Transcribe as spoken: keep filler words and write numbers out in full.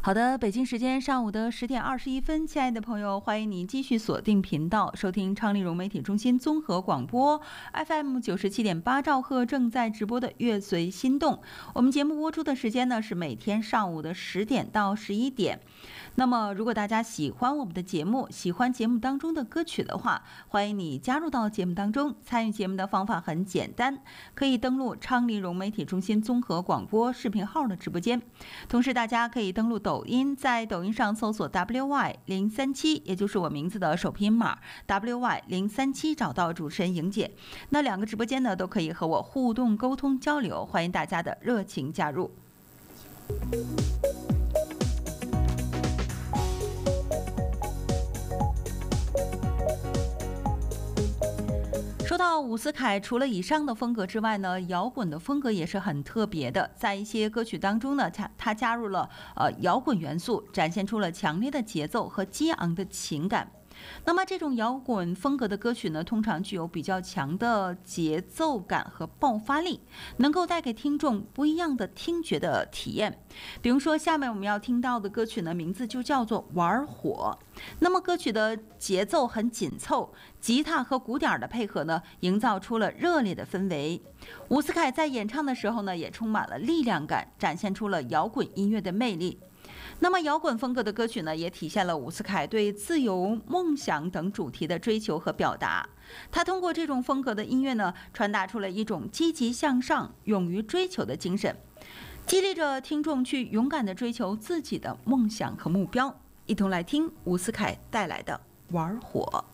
好的，北京时间上午的十点二十一分，亲爱的朋友，欢迎您继续锁定频道，收听昌丽融媒体中心综合广播 F M 九十七点八兆赫正在直播的《乐随心动》。我们节目播出的时间呢是每天上午的十点到十一点。那么，如果大家喜欢我们的节目，喜欢节目当中的歌曲的话，欢迎你加入到节目当中。参与节目的方法很简单，可以登录昌丽融媒体中心综合广播视频号的直播间，同时大家可以登录抖音，在抖音上搜索 W Y 零三七，也就是我名字的首拼码 W Y 零三七，找到主持人莹姐。那两个直播间呢，都可以和我互动沟通交流，欢迎大家的热情加入。说到伍思凯，除了以上的风格之外呢，摇滚的风格也是很特别的。在一些歌曲当中呢，他他加入了呃摇滚元素，展现出了强烈的节奏和激昂的情感。那么这种摇滚风格的歌曲呢，通常具有比较强的节奏感和爆发力，能够带给听众不一样的听觉的体验。比如说下面我们要听到的歌曲呢，名字就叫做玩火。那么歌曲的节奏很紧凑，吉他和鼓点的配合呢，营造出了热烈的氛围。伍思凯在演唱的时候呢，也充满了力量感，展现出了摇滚音乐的魅力。那么摇滚风格的歌曲呢，也体现了伍思凯对自由、梦想等主题的追求和表达。他通过这种风格的音乐呢，传达出了一种积极向上、勇于追求的精神，激励着听众去勇敢地追求自己的梦想和目标。一同来听伍思凯带来的《玩火》。